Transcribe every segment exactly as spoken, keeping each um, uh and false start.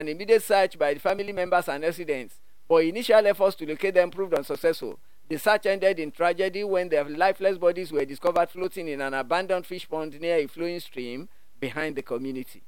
an immediate search by the family members and residents, but initial efforts to locate them proved unsuccessful. The search ended in tragedy when their lifeless bodies were discovered floating in an abandoned fish pond near a flowing stream behind the community.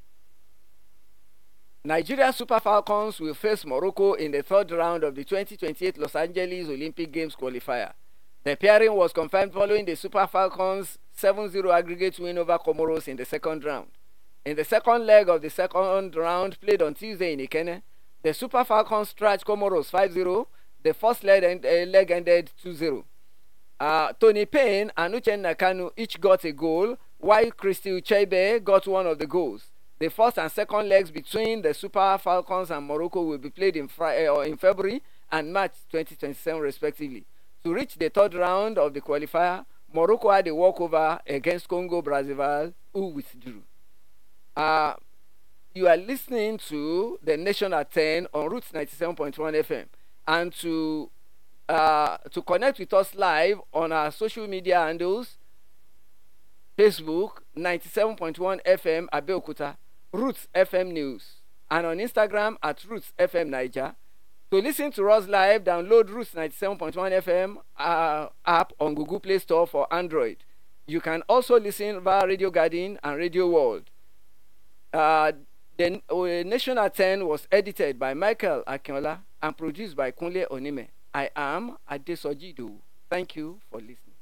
Nigeria Super Falcons will face Morocco in the third round of the twenty twenty-eight Los Angeles Olympic Games qualifier. The pairing was confirmed following the Super Falcons' seven zero aggregate win over Comoros in the second round. In the second leg of the second round, played on Tuesday in Ikene, the Super Falcons thrashed Comoros five zero. The first leg, end, uh, leg ended two zero. Uh, Tony Payne and Uchenna Kanu each got a goal, while Christy Uchebe got one of the goals. The first and second legs between the Super Falcons and Morocco will be played in, Fri- uh, in February and March twenty twenty-seven respectively. To reach the third round of the qualifier, Morocco had a walkover against Congo Brazzaville, who withdrew. Uh, you are listening to the Nation at ten on Roots ninety-seven point one F M. And to uh, to connect with us live on our social media handles, Facebook ninety-seven point one F M Abeokuta, Roots F M News, and on Instagram at Roots F M Niger. To listen to us live, download Roots ninety-seven point one F M uh, app on Google Play Store for Android. You can also listen via Radio Garden and Radio World. Uh, the uh, Nation at ten was edited by Michael Akinola and produced by Kunle Onime. I am Adesojidu. Thank you for listening.